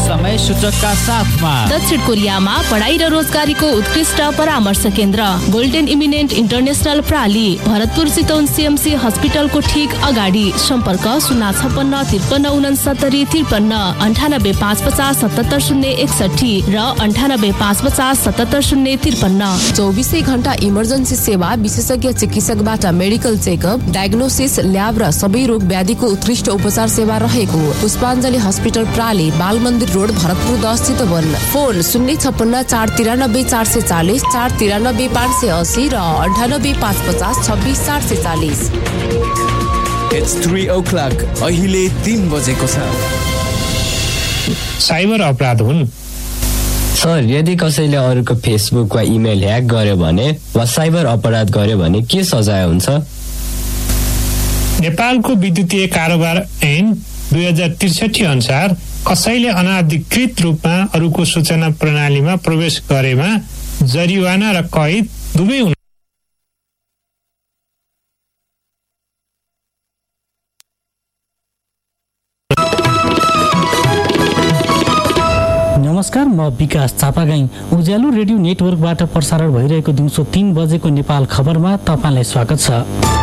समय सूचकका साथमा दक्षिण कोरियामा पढाइ र रोजगारीको उत्कृष्ट परामर्श केन्द्र golden eminent international प्राली Bharatpur Chitwan CMC हस्पिटलको ठीक अगाडि। सम्पर्क 0565353 9855770061 र 9855770053। 24 घण्टा इमर्जेन्सी सेवा, विशेषज्ञ चिकित्सकबाट मेडिकल चेकअप, डायग्नोसिस, ल्याब र सबै रोग व्याधिको उत्कृष्ट उपचार सेवा रहेको पुष्पाञ्जली हस्पिटल प्राली, बाल मन्दिर रोड, भरतपुर 10 चितवन। फोन 056 493 440 493 580 र 98 550 26 440। It's 3 o'clock. अहिले 3 बजेको छ। साइबर अपराध हुन्। सर, यदि कसैले अरूको फेसबुक वा इमेल ह्याक गर्यो भने वा साइबर अपराध गर्यो भने के सजाय हुन्छ? नेपालको विद्युतीय कारोबार ऐन 2063 अनुसार कसैले अनाधिकृत रूपमा अरूको सूचना प्रणालीमा प्रवेश गरेमा जरिवाना र कैद दुवै हुन्। नमस्कार, म विकास चापागाई। उज्यालो रेडियो नेटवर्कबाट प्रसारण भइरहेको दिउँसो 3 बजेको नेपाल खबरमा तपाईलाई स्वागत छ।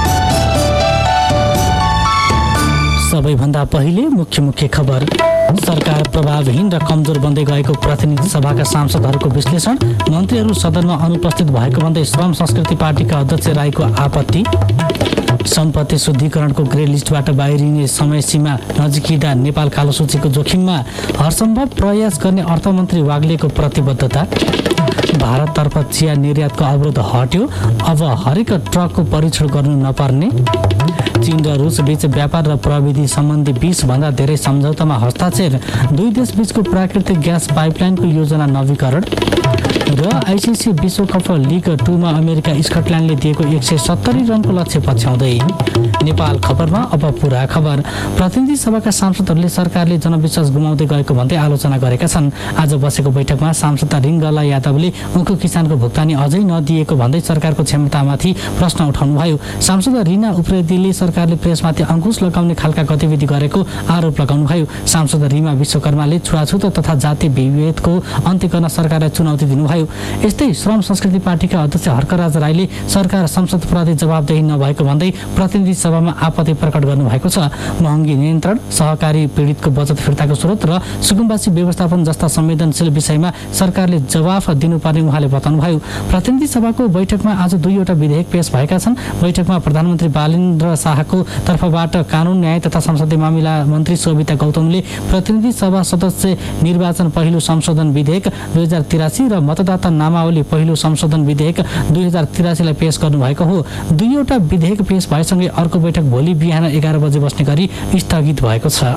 सबैभन्दा पहिले मुख्य खबर। सरकार प्रभावहीन र कमजोर बन्दै गएको प्रतिनिधि सभाका सांसदहरूको विश्लेषण। मन्त्रीहरू सदनमा अनुपस्थित भएको भन्दै श्रम संस्कृति पार्टीका अध्यक्ष राईको आपत्ति। सम्पत्ति शुद्धिकरणको ग्रे लिस्टबाट बाहिरिने समय सीमा नजिकिँदा नेपाल कालो सूचीको जोखिममा, हरसम्भव प्रयास गर्ने अर्थमन्त्री वाग्लेको प्रतिबद्धता। भारततर्फ चिया निर्यातको अवरोध हट्यो, अब हरेक ट्रकको परीक्षण गर्नु नपर्ने। चीन र रुस बीच व्यापार र प्रविधि सम्बन्धी 20 भन्दा धेरै सम्झौतामा हस्ताक्षर। दुई देश बीचको प्राकृतिक ग्यास पाइपलाइनको योजना नवीकरण। र आइसिसी विश्वकप लिग 2 मा अमेरिका स्कटल्यान्डले दिएको 170 रनको लक्ष्य पछ्याउँदै। नेपाल खबरमा अब पुरा खबर। प्रतिनिधि सभाका सांसदहरूले सरकारले जनविश्वास गुमाउँदै गएको भन्दै आलोचना गरेका छन्। आज बसेको बैठकमा सांसद रिङ्गला यादवले उनको किसानको भुक्तानी अझै नदिएको भन्दै सरकारको क्षमतामाथि प्रश्न उठाउनुभयो। सांसद रिना उप्रेतीले सरकारले प्रेसमाथि अंकुश लगाउने खालका गतिविधि गरेको आरोप लगाउनुभयो। सांसद रिमा विश्वकर्माले छुवाछुत तथा जाति विभेदको अन्त्य गर्न सरकारलाई चुनौती दिनुभयो। यस्तै श्रम संस्कृति पार्टीका अध्यक्ष हर्कराज राईले सरकार संसदप्रति जवाबदेही नभएको भन्दै प्रतिनिधि सभामा आपत्ति प्रकट गर्नुभएको छ। महँगी नियन्त्रण, सहकारी पीडितको बचत फिर्ताको स्रोत र सुकुम्बासी व्यवस्थापन जस्ता संवेदनशील विषयमा सरकारले जवाफ दिनुपर्ने उहाँले बताउनुभयो। प्रतिनिधि सभाको बैठकमा आज 2वटा विधेयक पेश भएका छन्। बैठकमा प्रधानमन्त्री बालेन्द्र शाहको तर्फबाट कानून, न्याय तथा संसदीय मामिला मन्त्री शोभिता गौतमले प्रतिनिधि सभा सदस्य निर्वाचन पहिलो संशोधन विधेयक 2083 र मतदाता नामावली पहिलो संशोधन विधेयक 2083 लाई पेश गर्नुभएको हो। 2वटा विधेयक पेश भएसँगै अर्को बैठक भोलि बिहान 11 बजे बस्ने गरी स्थगित भएको छ।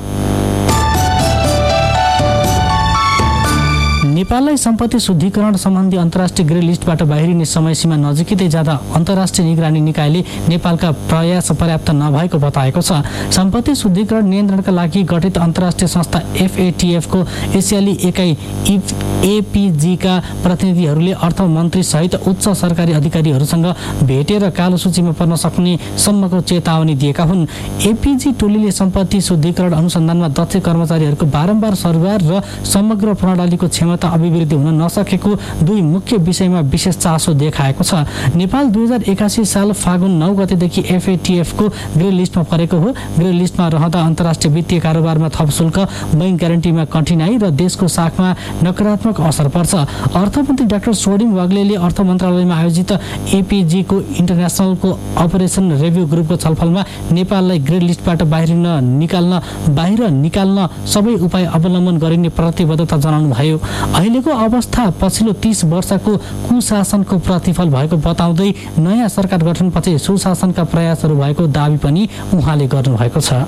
नेपाललाई सम्पत्ति शुद्धिकरण सम्बन्धी अन्तर्राष्ट्रिय ग्रे लिस्टबाट बाहिरिने समय सीमा नजिकै जाँदा अन्तर्राष्ट्रिय निगरानी निकायले नेपालका प्रयास पर्याप्त नभएको बताएको छ। सम्पत्ति शुद्धिकरण नियन्त्रणका लागि गठित अन्तर्राष्ट्रिय संस्था FATF को एसियाली एकाइ APG का प्रतिनिधिहरूले अर्थमन्त्री सहित उच्च सरकारी अधिकारीहरूसँग भेटेर कालो सूचीमा पर्न सक्ने सम्मको चेतावनी दिएका हुन्। APG टोलीले सम्पत्ति शुद्धिकरण अनुसन्धानमा दक्ष कर्मचारीहरूको बारम्बार सरुवार र समग्र प्रणालीको क्षमता अभिवृद्धि हुन नसकेको दुई मुख्य विषयमा विशेष चासो देखाएको छ। नेपाल 2081 साल फागुन 9 गतेदेखि FATF को ग्रे लिस्टमा परेको हो। ग्रे लिस्टमा रहँदा अन्तर्राष्ट्रिय वित्तीय कारोबारमा थप शुल्क, बैंक ग्यारेन्टीमा कठिनाई र देशको साखमा नकारात्मक असर पर्छ। अर्थमन्त्री डाक्टर सोडिङ वाग्लेले अर्थ मन्त्रालयमा आयोजित APG को इन्टरनेसनलको अपरेसन रिभ्यू ग्रुपको छलफलमा नेपाललाई ग्रे लिस्टबाट बाहिर निकाल्न सबै उपाय अवलम्बन गरिने प्रतिबद्धता जनाउनु भयो। अहिलेको अवस्था पछिल्लो 30 वर्षको कुशासनको प्रतिफल भएको बताउँदै नयाँ सरकार गठनपछि सुशासनका प्रयासहरू भएको दावी पनि उहाँले गर्नुभएको छ।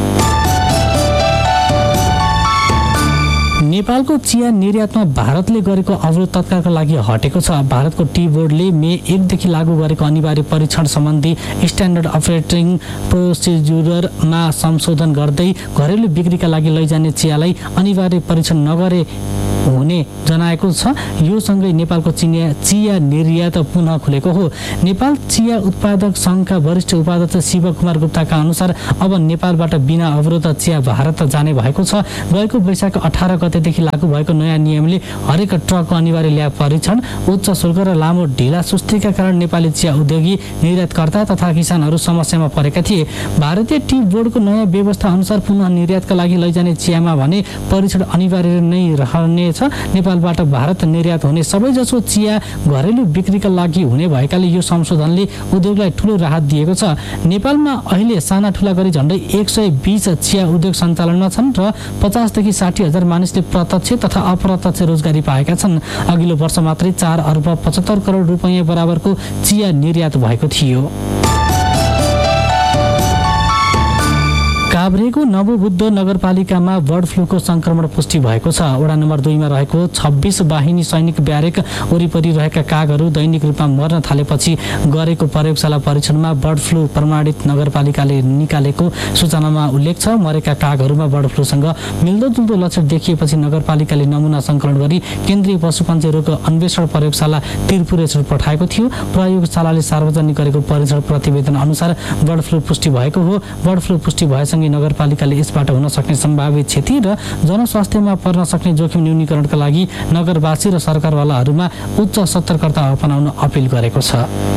नेपालको चिया निर्यातमा भारतले गरेको अवरोध तत्कालका लागि हटेको छ। भारतको टी बोर्डले मे 1 देखि लागू गरेको अनिवार्य परीक्षण सम्बन्धी स्ट्यान्डर्ड अपरेटिङ प्रोसिड्युरमा संशोधन गर्दै घरेलु बिक्रीका लागि लैजाने चियालाई अनिवार्य परीक्षण हुने जनाएको छ। यो सँगै नेपालको चिया निर्यात पुनः खुलेको हो। नेपाल चिया उत्पादक संघका वरिष्ठ उपाध्यक्ष शिव कुमार गुप्ताका अनुसार अब नेपालबाट बिना अवरोध चिया भारत जाने भएको छ। गएको वैशाख 18 गतेदेखि लागू भएको नयाँ नियमले हरेक ट्रकको अनिवार्य ल्याब परीक्षण, उच्च शुल्क र लामो ढिला सुस्तीका कारण नेपाली चिया उद्योगी, निर्यातकर्ता तथा किसानहरू समस्यामा परेका थिए। भारतीय टी बोर्डको नयाँ व्यवस्था अनुसार पुनः निर्यातका लागि लैजाने चियामा भने परीक्षण अनिवार्य नै रहनेछ। नेपालबाट भारत निर्यात हुने सबैजसो चिया घरेलु बिक्रीका लागि हुने भएकाले यो संशोधनले उद्योगलाई ठूलो राहत दिएको छ। नेपालमा अहिले साना ठुला गरी झण्डै 120 चिया उद्योग सञ्चालनमा छन् र 50 देखि 60 हजार मानिसले प्रत्यक्ष तथा अप्रत्यक्ष रोजगारी पाएका छन्। अघिल्लो वर्ष मात्रै 4 अर्ब 75 करोड रुपैयाँ बराबरको चिया निर्यात भएको थियो। काभ्रेको नवबुद्ध नगरपालिकामा बर्ड फ्लूको संक्रमण पुष्टि भएको छ। वडा नम्बर 2 मा रहेको 26 वाहिनी सैनिक ब्यारेक वरिपरि रहेका कागहरू दैनिक रूपमा मर्न थालेपछि गरेको प्रयोगशाला परीक्षणमा बर्ड फ्लू प्रमाणित नगरपालिकाले निकालेको सूचनामा उल्लेख छ। मरेका कागहरूमा बर्ड फ्लूसँग मिल्दोजुल्दो लक्षण देखिएपछि नगरपालिकाले नमुना संकलन गरी केन्द्रीय पशुपन्छी रोग अन्वेषण प्रयोगशाला त्रिपुरेश्वर पठाएको थियो। प्रयोगशालाले सार्वजनिक गरेको परीक्षण प्रतिवेदन अनुसार बर्ड फ्लू पुष्टि भएको हो। बर्ड फ्लू पुष्टि भएसँगै नगरपालिकाले यसबाट हुन सक्ने सम्भावित क्षति र जनस्वास्थ्यमा पर्न सक्ने जोखिम न्यूनीकरणका लागि नगरवासी र सरकारवालाहरूमा उच्च सतर्कता अपनाउन अपील गरेको छ।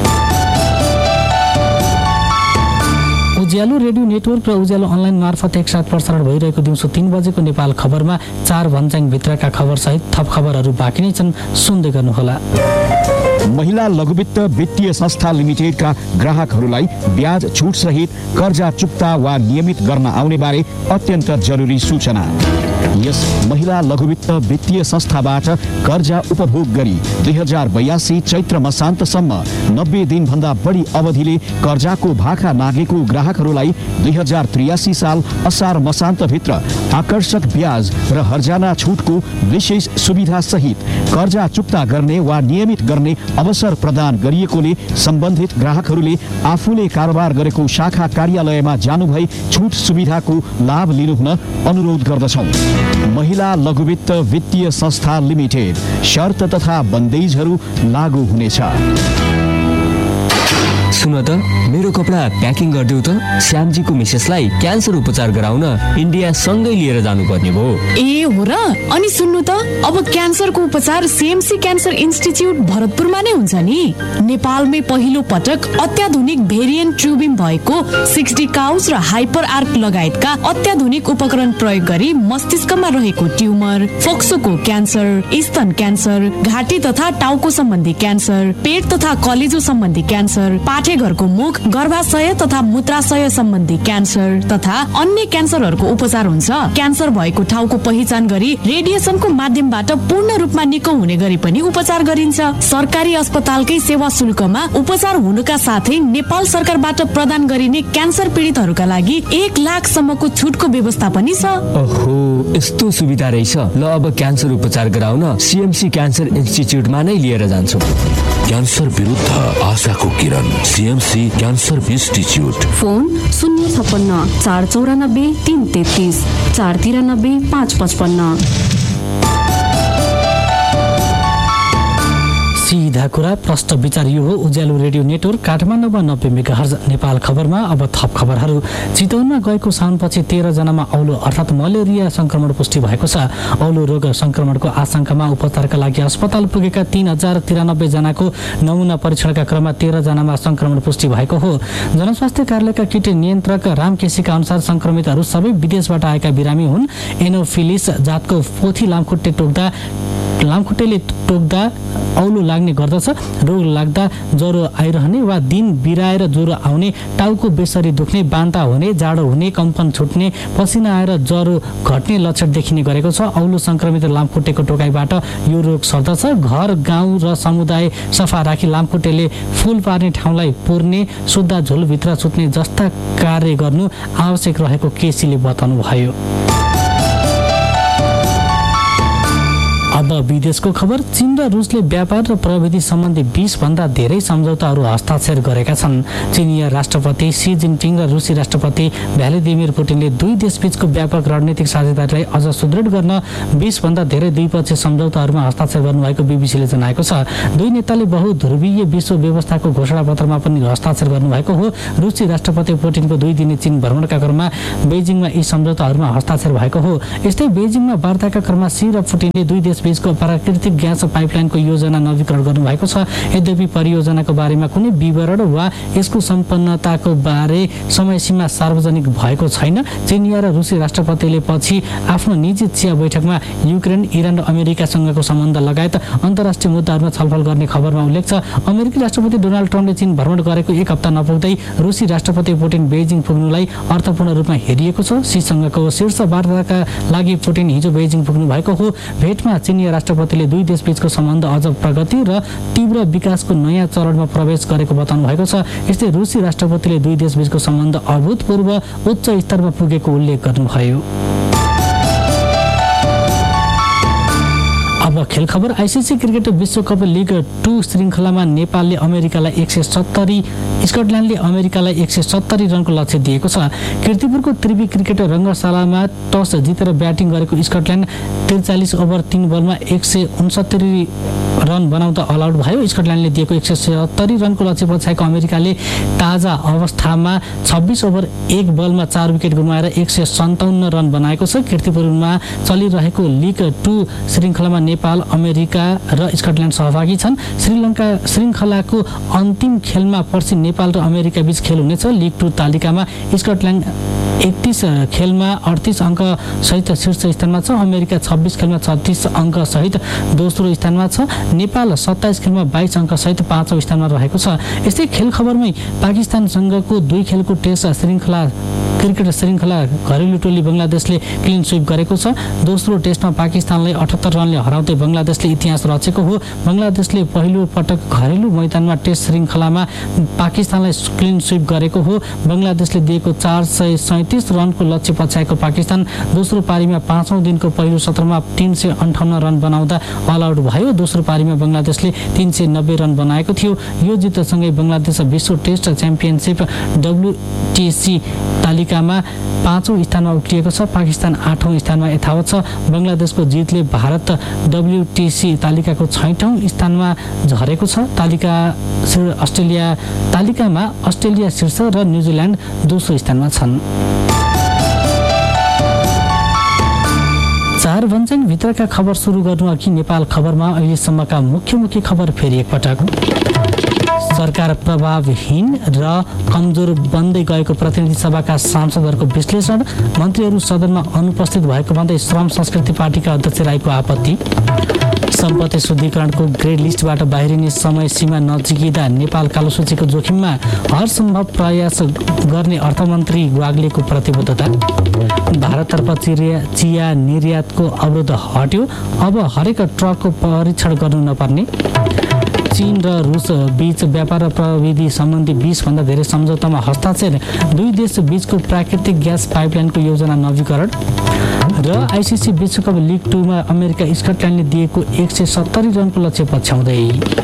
उज्यालो रेडियो नेटवर्क र उज्यालो अनलाइन मार्फत एकसाथ प्रसारण भइरहेको दिउँसो 3 बजेको नेपाल खबरमा 4 भन्ज्याङ भित्रका खबर सहित थप खबरहरू बाँकी नै छन्, सुन्दै गर्नुहोला। महिला लघुवित्त वित्तीय संस्था लिमिटेडका ग्राहकहरूलाई ब्याज छुट सहित कर्जा चुक्ता वा नियमित गर्न आउने बारे अत्यन्त जरुरी सूचना। यस महिला लघुवित्त वित्तीय संस्थाबाट कर्जा उपभोग गरी 2082 चैत्र मसान्तसम्म 90 दिनभन्दा बढी अवधिले कर्जाको भाका नागेको ग्राहकहरूलाई 2083 साल असार मसान्तभित्र आकर्षक ब्याज र हर्जाना छुटको विशेष सुविधा सहित कर्जा चुक्ता गर्ने वा नियमित गर्ने अवसर प्रदान गरिएकोले सम्बन्धित ग्राहकहरूले आफूले कारोबार गरेको शाखा कार्यालयमा जानुभई छुट सुविधाको लाभ लिनुहुन अनुरोध गर्दछौँ। महिला लघुवित्त वित्तीय संस्था लिमिटेड। शर्त तथा बन्देजहरू लागू हुनेछ। सुन त, मेरो कपडा प्याकिङ गरिदेऊ त। श्यामजीको मिसेसलाई क्यान्सर उपचार गराउन इन्डिया सँगै लिएर जानुपर्ने भयो। ए हो र? अनि सुन्नु त, अब क्यान्सरको उपचार सीएमसी क्यान्सर इन्स्टिच्युट भरतपुरमा नै हुन्छ नि। नेपालमै पहिलो पटक अत्याधुनिक भेरिएन्ट ट्युबिङ भएको 60 काउस र हाइपर आर्क लगायतका अत्याधुनिक उपकरण प्रयोग गरी मस्तिष्कमा रहेको ट्युमर, फोक्सोको क्यान्सर, स्तन क्यान्सर, घाँटी तथा टाउको सम्बन्धी क्यान्सर, पेट तथा कलेजो सम्बन्धी क्यान्सर, पाठेघरको मुख, गर्भाशय तथा मूत्राशय सम्बन्धी क्यान्सर तथा अन्य क्यान्सरहरूको उपचार हुन्छ। क्यान्सर भएको ठाउँको पहिचान गरी रेडिएसनको माध्यमबाट पूर्ण रूपमा निको हुने गरी पनि उपचार गरिन्छ। सरकारी अस्पतालकै सेवा शुल्कमा उपचार हुनुका साथै नेपाल सरकारबाट प्रदान गरिने क्यान्सर पीडितहरूका लागि 1 लाख सम्मको छुटको व्यवस्था पनि छ। ओहो, यस्तो सुविधा रहेछ। ल, अब क्यान्सर उपचार गराउन सीएमसी क्यान्सर इन्स्टिच्युटमा नै लिएर जान्छु। क्यान्सर विरुद्ध आशाको किरण, सीएमसी क्यान्सर इन्स्टिच्युट। फोन 056 494 333 493 555। सीधा कुरा प्रष्ट विचार यो हो उज्यालो रेडियो नेटवर्क काठमाडौँमा 90 मेगाहर्ज। नेपाल खबरमा अब थप खबरहरू। चितवनमा गएको साउनपछि 13 जनामा औलो अर्थात् मलेरिया संक्रमण पुष्टि भएको छ। औलो रोग संक्रमणको आशंकामा उपचारका लागि अस्पताल पुगेका 3093 जनाको नमुना परीक्षणका क्रममा 13 जनामा संक्रमण पुष्टि भएको हो। जनस्वास्थ्य कार्यालयका कीट नियन्त्रक रामकेसीका अनुसार संक्रमितहरू सबै विदेशबाट आएका बिरामी हुन्। एनोफिलिस जातको पोथी लामखुट्टेले टोक्दा औलो लाग्ने गर्दछ। रोग लाग्दा ज्वरो आइरहने वा दिन बिराएर ज्वरो आउने, टाउको बेसरी दुख्ने, बान्ता हुने, जाडो हुने, कम्पन छुट्ने, पसिना आएर ज्वरो घट्ने लक्षण देखिने गरेको छ। औलो संक्रमित लामखुट्टेको टोकाइबाट यो रोग सर्दछ। घर, गाउँ र समुदाय सफा राखी लामखुट्टेले फुल पार्ने ठाउँलाई पुर्ने, सुत्दा झोलभित्र सुत्ने जस्ता कार्य गर्नु आवश्यक रहेको केसीले बताउनु भयो। अब विदेशको खबर। चीन र रुसले व्यापार र प्रविधि सम्बन्धी 20 भन्दा धेरै सम्झौताहरू हस्ताक्षर गरेका छन्। चीनिया राष्ट्रपति सी जिनपिङ र रुसी राष्ट्रपति भ्लादिमिर पुटिनले दुई देशबीचको व्यापक रणनीतिक साझेदारीलाई अझ सुदृढ गर्न 20 भन्दा धेरै द्विपक्षीय सम्झौताहरूमा हस्ताक्षर गर्नुभएको बीबीसीले जनाएको छ। दुई नेताले बहुध्रुवीय विश्व व्यवस्थाको घोषणापत्रमा पनि हस्ताक्षर गर्नुभएको हो। रुसी राष्ट्रपति पुटिनको 2 दिने चीन भ्रमणका क्रममा बेजिङमा यी सम्झौताहरूमा हस्ताक्षर भएको हो। यस्तै बेजिङमा वार्ताका क्रममा सी र पुटिनले दुई देशबीचको प्राकृतिक ग्यास पाइपलाइनको योजना नवीकरण गर्नुभएको छ। यद्यपि परियोजनाको बारेमा कुनै विवरण वा यसको सम्पन्नताको बारे समयसीमा सार्वजनिक भएको छैन। चीनिया र रुसी राष्ट्रपतिले पछि आफ्नो निजी चिया बैठकमा युक्रेन, इरान र अमेरिकासँगको सम्बन्ध लगायत अन्तर्राष्ट्रिय मुद्दाहरूमा छलफल गर्ने खबरमा उल्लेख छ। अमेरिकी राष्ट्रपति डोनाल्ड ट्रम्पले चीन भ्रमण गरेको 1 हप्ता नपुग्दै रुसी राष्ट्रपति पुटिन बेजिङ पुग्नुलाई अर्थपूर्ण रूपमा हेरिएको छ। सीसँगको शीर्ष वार्ताका लागि पुटिन हिजो बेजिङ पुग्नु भएको हो। भेटमा चीनिया राष्ट्रपतिले दुई देशबीचको सम्बन्ध अझ प्रगति र तीव्र विकासको नयाँ चरणमा प्रवेश गरेको बताउनु भएको छ। यस्तै रुसी राष्ट्रपतिले दुई देशबीचको सम्बन्ध अभूतपूर्व उच्च स्तरमा पुगेको उल्लेख गर्नुभयो। अब खेल खबर। आईसीसी क्रिकेट विश्वकप लिग 2 श्रृङ्खलामा नेपालले अमेरिकालाई 170, स्कटल्यान्डले अमेरिकालाई 170 रनको लक्ष्य दिएको छ। कीर्तिपुरको त्रिवी क्रिकेट रङ्गशालामा टस जितेर ब्याटिङ गरेको स्कटल्यान्ड 43 ओभर 3 बलमा 169 रन बनाउँदा अल आउट भयो। स्कटल्यान्डले दिएको 170 रनको लक्ष्य पछ्याएको अमेरिकाले ताजा अवस्थामा 26 ओभर 1 बलमा 4 विकेट गुमाएर 157 रन बनाएको छ। कीर्तिपुरमा चलिरहेको लिग 2 श्रृङ्खलामा नेपाल, अमेरिका र स्कटल्यान्ड सहभागी छन्। श्रीलङ्का श्रृङ्खलाको अन्तिम खेलमा पर्सि नेपाल र अमेरिका बीच खेल हुनेछ। लिग 2 तालिकामा स्कटल्यान्ड 31 खेलमा 38 अङ्क सहित शीर्ष स्थानमा छ। अमेरिका 26 खेलमा 36 अङ्क सहित दोस्रो स्थानमा छ। नेपाल 27 खेलमा 22 अङ्क सहित 5औं स्थानमा रहेको छ। यस्तै खेल खबरमै पाकिस्तानसँगको 2 खेलको टेस्ट क्रिकेट श्रृङ्खला घरेलु टोली बङ्गलादेशले क्लिन स्विप गरेको छ। दोस्रो टेस्टमा पाकिस्तानलाई 78 रनले हराउँदै बङ्गलादेशले इतिहास रचेको हो। बङ्गलादेशले पहिलो पटक घरेलु मैदानमा टेस्ट श्रृङ्खलामा पाकिस्तानलाई क्लिन स्विप गरेको हो। बङ्गलादेशले दिएको 437 रनको लक्ष्य पछ्याएको पाकिस्तान दोस्रो पारीमा 5औं दिनको पहिलो सत्रमा 358 रन बनाउँदा अल आउट भयो। दोस्रो पारीमा बङ्गलादेशले 390 रन बनाएको थियो। यो जितसँगै बङ्गलादेश विश्व टेस्ट च्याम्पियनसिप WTC तालिकामा 5औं स्थानमा उक्लिएको छ। पाकिस्तान 8औं स्थानमा यथावत छ। बङ्गलादेशको जितले भारत WTC तालिकाको 6औं स्थानमा झरेको छ। तालिकामा अस्ट्रेलिया शीर्ष र न्युजिल्यान्ड दोस्रो स्थानमा छन्। 4 भन्छन् भित्रका खबर सुरु गर्नु अघि नेपाल खबरमा अहिलेसम्मका मुख्य खबर फेरि एकपटक। सरकार प्रभावहीन र कमजोर बन्दै गएको प्रतिनिधि सभाका सांसदहरूको विश्लेषण। मन्त्रीहरू सदनमा अनुपस्थित भएको भन्दै श्रम संस्कृति पार्टीका अध्यक्ष राईको आपत्ति। सम्पत्ति शुद्धिकरणको ग्रे लिस्टबाट बाहिरिने समय सीमा नजिकिँदा नेपाल कालो सूचीको जोखिममा हर सम्भव प्रयास गर्ने अर्थमन्त्री वाग्लेको प्रतिबद्धता। भारततर्फ चिया निर्यातको अवरोध हट्यो, अब हरेक ट्रकको परीक्षण गर्नु नपर्ने। चीन र रुस बीच व्यापार र प्रविधि सम्बन्धी 20 भन्दा धेरै सम्झौतामा हस्ताक्षर। दुई देश बीचको प्राकृतिक ग्यास पाइपलाइनको योजना नवीकरण र आईसीसी विश्वकप लिग 2 मा अमेरिका स्कटल्यान्डले दिएको 170 रनको लक्ष्य पछ्याउँदै।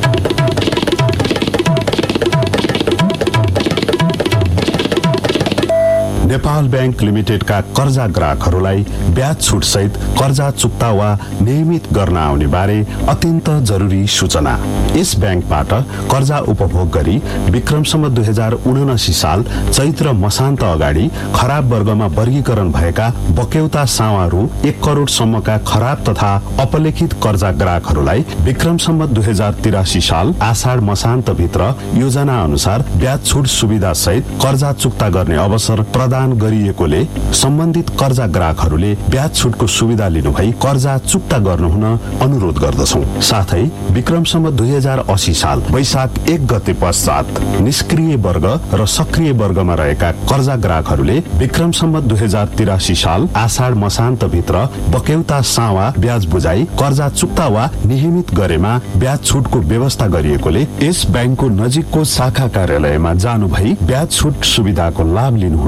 नेपाल बैंक लिमिटेडका कर्जा ग्राहकहरूलाई ब्याज छुट सहित कर्जा चुक्ता वा नियमित गर्न आउने बारे अत्यन्त जरुरी सूचना। यस बैंकबाट कर्जा उपभोग गरी विक्रमसम्म 2079 साल चैत्र मसान्त अगाडि खराब वर्गमा वर्गीकरण भएका बक्यौता सावा रु 1 करोड सम्मका खराब तथा अपलेखित कर्जा ग्राहकहरूलाई विक्रमसम्म 2083 साल आषाढ मसान्त भित्र योजना अनुसार ब्याज छुट सुविधा सहित कर्जा चुक्ता गर्ने अवसर प्रदान गरिएकोले सम्बन्धित कर्जा ग्राहकहरूले ब्याज छुटको सुविधा लिनुभई कर्जा चुक्ता गर्नुहुन अनुरोध गर्दछौं। साथै विक्रमसम्म 2080 साल वैशाख 1 गते पश्चात निष्क्रिय वर्ग र सक्रिय वर्गमा रहेका कर्जा ग्राहकहरूले विक्रमसम्म 2083 साल आषाढ मसान्त भित्र बक्यौता सावा ब्याज बुझाई कर्जा चुक्ता वा नियमित गरेमा ब्याज छुटको व्यवस्था गरिएकोले यस बैंकको नजिकको शाखा कार्यालयमा जानुभई ब्याज छुट सुविधाको लाभ लिनुहुन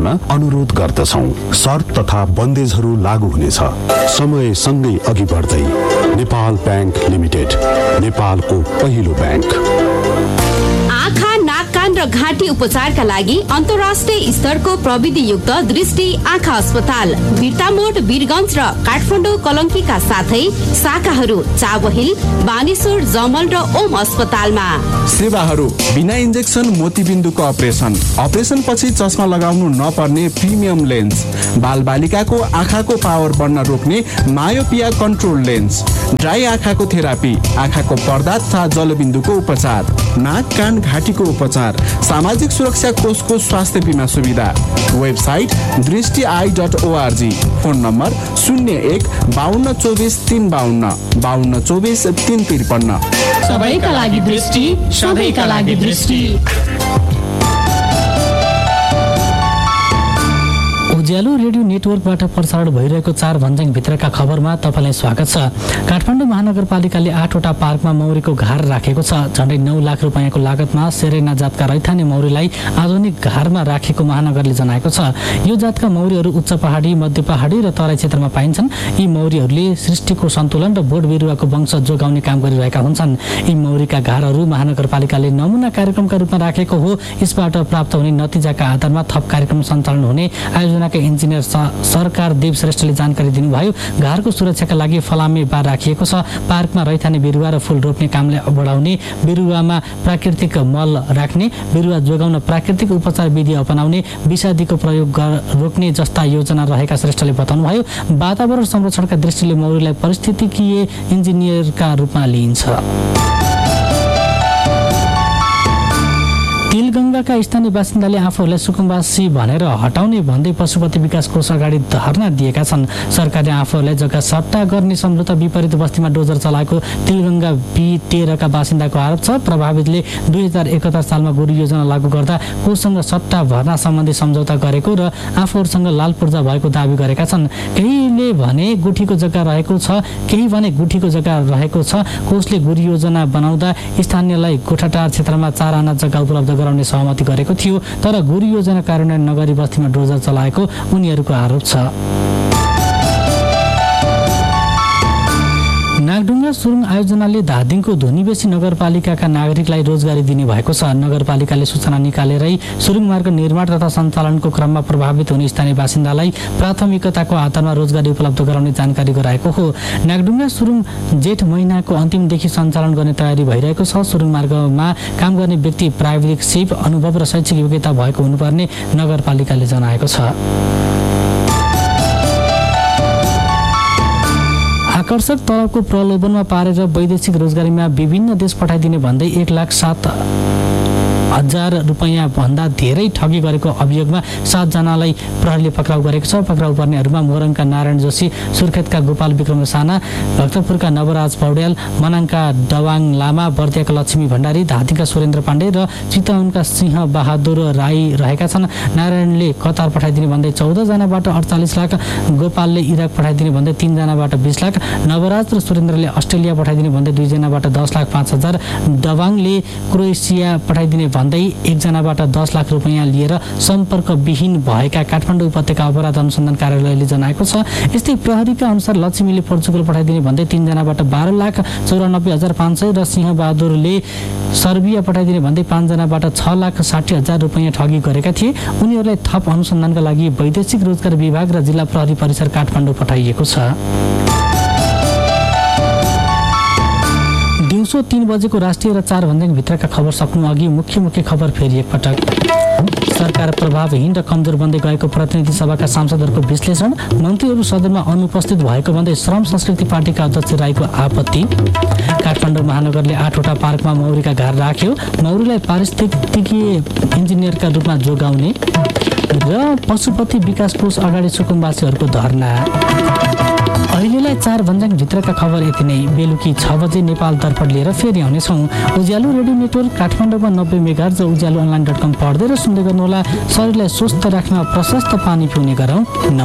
अनुरोध गर्दछौं। शर्त तथा बन्देजहरू लागू हुनेछ। समय सँगै अघि बढ्दै नेपाल बैंक लिमिटेड, नेपालको पहिलो बैंक। आँखा, नाक, कान र घाँटी उपचारका लागि अन्तर्राष्ट्रिय स्तरको प्रविधियुक्त दृष्टि आँखा अस्पताल बिर्तामोड, वीरगञ्ज र काठमाडौँ कलङ्कीका साथै शाखाहरू चाबहिल, बानेश्वर, जमल र ओम अस्पतालमा। सेवाहरू बिना इन्जेक्सन मोतीबिन्दुको अपरेसन पछि चस्मा लगाउनु नपर्ने प्रिमियम लेन्स, बालबालिकाको आँखाको पावर बढ्न रोक्ने मायोपिया कन्ट्रोल लेन्स, ड्राई आँखाको थेरापी, आँखाको पर्दा तथा जलबिन्दुको उपचार, नाक, कान, घाँटीको उपचार, सामाजिक सुरक्षा कोषको स्वास्थ्य बिमा सुविधा। Website दृष्टि.org, phone number 01 52 24 352 52 24 353। सबैका लागि दृष्टि, सबैका लागि दृष्टि। उज्यालो रेडियो नेटवर्कबाट प्रसारण भइरहेको 4 भन्ज्याङ भित्रका खबरमा तपाईँलाई स्वागत छ। काठमाडौँ महानगरपालिकाले 8वटा पार्कमा मौरीको घर राखेको छ। झण्डै 9 लाख रुपियाँको लागतमा सेरेना जातका रैथाने मौरीलाई आधुनिक घरमा राखेको महानगरले जनाएको छ। यो जातका मौरीहरू उच्च पहाडी, मध्य पहाडी र तराई क्षेत्रमा पाइन्छन्। यी मौरीहरूले सृष्टिको सन्तुलन र बोट बिरुवाको वंश जोगाउने काम गरिरहेका हुन्छन्। यी मौरीका घरहरू महानगरपालिकाले नमुना कार्यक्रमका रूपमा राखेको हो। यसबाट प्राप्त हुने नतिजाका आधारमा थप कार्यक्रम सञ्चालन हुने आयोजनाका इन्जिनियर सरकार देव श्रेष्ठले जानकारी दिनुभयो। घरको सुरक्षाका लागि फलामे बार राखिएको छ। पार्कमा रैथाने बिरुवा र फूल रोप्ने कामलाई बढाउने, बिरुवामा प्राकृतिक मल राख्ने, बिरुवा जोगाउन प्राकृतिक उपचार विधि अपनाउने, विषादीको प्रयोग रोक्ने जस्ता योजना रहेका श्रेष्ठले बताउनुभयो। वातावरण संरक्षणका दृष्टिले मौरीलाई पारिस्थितिकीय इन्जिनियरका रूपमा लिइन्छ। तिलगङ्गाका स्थानीय बासिन्दाले आफूहरूलाई सुकुम्बासी भनेर हटाउने भन्दै पशुपति विकास कोष अगाडि धरना दिएका छन्। सरकारले आफूहरूलाई जग्गा सट्टा गर्ने सम्झौता विपरीत बस्तीमा डोजर चलाएको तिलगङ्गा B13 का बासिन्दाको आरोप छ। प्रभावितले 2071 सालमा गुरु योजना लागू गर्दा कोषसँग सट्टा भर्ना सम्बन्धी सम्झौता गरेको र आफूहरूसँग लाल पूर्जा भएको दावी गरेका छन्। केहीले भने गुठीको जग्गा रहेको छ, केही भने गुठीको जग्गा रहेको छ। कोषले गुरु योजना बनाउँदा स्थानीयलाई गोठाटार क्षेत्रमा 4 आना जग्गा उपलब्ध गराउने सहमति गरेको थियो, तर गुरु योजना कार्यान्वयन नगरी बस्तीमा डोजर चलाएको उनीहरूको आरोप छ। नागढुङ्गा सुरुङ आयोजनाले धादिङको धुनीबेसी नगरपालिकाका नागरिकलाई रोजगारी दिने भएको छ। नगरपालिकाले सूचना निकालेरै सुरुङ मार्ग निर्माण तथा सञ्चालनको क्रममा प्रभावित हुने स्थानीय बासिन्दालाई प्राथमिकताको आधारमा रोजगारी उपलब्ध गराउने जानकारी गराएको हो। नागढुङ्गा सुरुङ जेठ महिनाको अन्तिमदेखि सञ्चालन गर्ने तयारी भइरहेको छ। सुरुङ मार्गमा काम गर्ने व्यक्ति प्राविधिक सिप, अनुभव र शैक्षिक योग्यता भएको हुनुपर्ने नगरपालिकाले जनाएको छ। आकर्षक तलबको प्रलोभनमा पारेर वैदेशिक रोजगारीमा विभिन्न देश पठाइदिने भन्दै 1,07,000 रुपियाँ भन्दा धेरै ठगी गरेको अभियोगमा 7 जनालाई प्रहरीले पक्राउ गरेको छ। पक्राउ पर्नेहरूमा मोरङका नारायण जोशी, सुर्खेतका गोपाल विक्रम साना, भक्तपुरका नवराज पौड्याल, मनाङका दवाङ लामा, बर्दियाका लक्ष्मी भण्डारी, धादिङका सुरेन्द्र पाण्डे र चितवनका सिंह बहादुर राई रहेका छन्। नारायणले कतार पठाइदिने भन्दै 14 जनाबाट 48 लाख, गोपालले इराक पठाइदिने भन्दै 3 जनाबाट 20 लाख, नवराज र सुरेन्द्रले अस्ट्रेलिया पठाइदिने भन्दै 2 जनाबाट 10,05,000, दवाङले क्रोएसिया पठाइदिने भन्दै 1 जनाबाट 10 लाख रुपियाँ लिएर सम्पर्कविहीन भएका काठमाडौँ उपत्यका अपराध अनुसन्धान कार्यालयले जनाएको छ। यस्तै प्रहरीका अनुसार लक्ष्मीले पोर्चुगल पठाइदिने भन्दै 3 जनाबाट 12,94,500 र सिंहबहादुरले सर्बिया पठाइदिने भन्दै 5 जनाबाट 6,60,000 रुपियाँ ठगी गरेका थिए। उनीहरूलाई थप अनुसन्धानका लागि वैदेशिक रोजगार विभाग र जिल्ला प्रहरी परिसर काठमाडौँ पठाइएको छ। दिउँसो 3 बजेको राष्ट्रिय र 4 भन्ज्याङ भित्रका खबर सक्नु अघि मुख्य खबर फेरि एकपटक। सरकार प्रभावहीन र कमजोर बन्दै गएको प्रतिनिधि सभाका सांसदहरूको विश्लेषण। मन्त्रीहरू सदनमा अनुपस्थित भएको भन्दै श्रम संस्कृति पार्टीका अध्यक्ष राईको आपत्ति। काठमाडौँ महानगरले 8वटा पार्कमा मौरीका घर राख्यो। मौरीलाई पारिस्थितिकीय इन्जिनियरका रूपमा जोगाउने र पशुपति विकास कोष अगाडि सुकुम्बासीहरूको धरना। अहिलेलाई 4 भन्ज्याङ भित्रका खबर यति नै। बेलुकी 6 बजे नेपाल दर्पण लिएर फेरि आउनेछौँ। उज्यालो रेडियो नेटवर्क काठमाडौँमा 90 मेगाहर्ज र ujalloonline.com पढ्दै र सुन्दै गर्नुहोला। शरीरलाई स्वस्थ राख्न प्रशस्त पानी पिउने गरौँ।